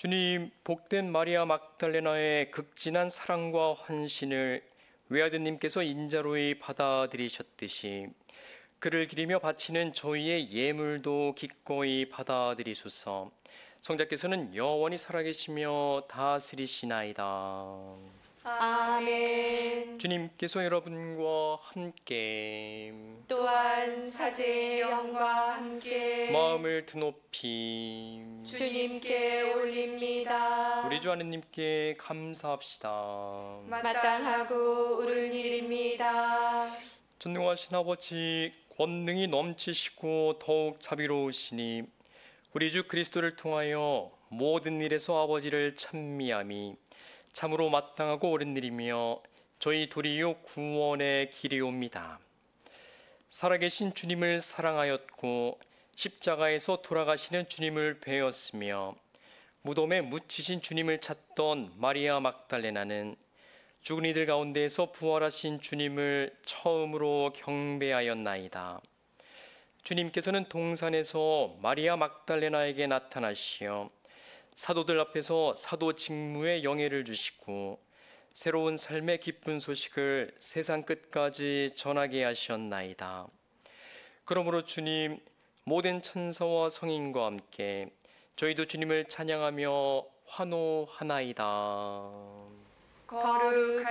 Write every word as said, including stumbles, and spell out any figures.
주님, 복된 마리아 막달레나의 극진한 사랑과 헌신을 외아드님께서 인자로이 받아들이셨듯이 그를 기리며 바치는 저희의 예물도 기꺼이 받아들이소서. 성자께서는 영원히 살아계시며 다스리시나이다. 아멘. 주님께서 여러분과 함께 또한 사제의 영과 함께 마음을 드높이 주님께 올립니다. 우리 주 하느님께 감사합시다. 마땅하고 옳은 일입니다. 전능하신 아버지, 권능이 넘치시고 더욱 자비로우시니 우리 주 그리스도를 통하여 모든 일에서 아버지를 찬미함이 참으로 마땅하고 옳은 일이며 저희 도리요 구원의 길이옵니다. 살아계신 주님을 사랑하였고 십자가에서 돌아가시는 주님을 배웠으며 무덤에 묻히신 주님을 찾던 마리아 막달레나는 죽은 이들 가운데에서 부활하신 주님을 처음으로 경배하였나이다. 주님께서는 동산에서 마리아 막달레나에게 나타나시어 사도들 앞에서 사도 직무의 영예를 주시고 새로운 삶의 기쁜 소식을 세상 끝까지 전하게 하셨나이다. 그러므로 주님, 모든 천사와 성인과 함께 저희도 주님을 찬양하며 환호하나이다. 거룩